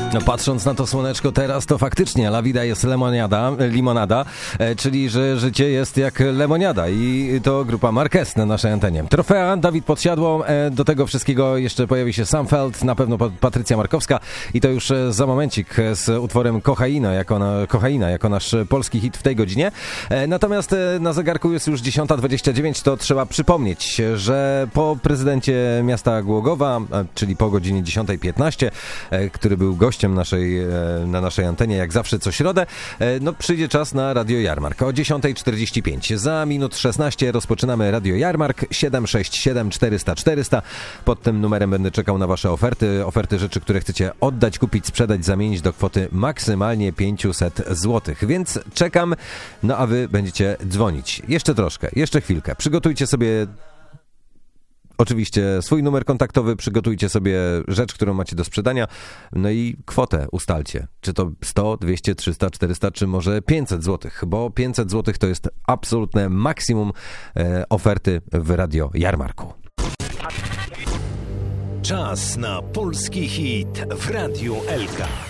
No, patrząc na to słoneczko teraz, to faktycznie la vida jest limonada, czyli że życie jest jak lemoniada i to grupa Marquez na naszej antenie. Trofea, Dawid Podsiadło, do tego wszystkiego jeszcze pojawi się Sam Feld, na pewno Patrycja Markowska i to już za momencik z utworem Kochaina jako nasz polski hit w tej godzinie. Natomiast na zegarku jest już 10:29, to trzeba przypomnieć, że po prezydencie miasta Głogowa, czyli po godzinie 10:15, który był gościem na naszej antenie, jak zawsze co środę, no przyjdzie czas na Radio Jarmark o 10:45. Za minut 16 rozpoczynamy Radio Jarmark 767 400 400. Pod tym numerem będę czekał na wasze oferty rzeczy, które chcecie oddać, kupić, sprzedać, zamienić do kwoty maksymalnie 500 zł. Więc czekam, no a wy będziecie dzwonić. Jeszcze troszkę, jeszcze chwilkę. Przygotujcie sobie oczywiście swój numer kontaktowy, przygotujcie sobie rzecz, którą macie do sprzedania, no i kwotę ustalcie. Czy to 100, 200, 300, 400, czy może 500 zł, bo 500 zł to jest absolutne maksimum oferty w Radio Jarmarku. Czas na polski hit w Radiu Elka.